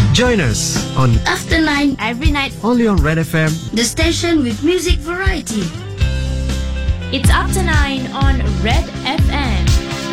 Join us on After 9, Every night, only on Red FM. the station with music variety. it's up to 9 on Red FM.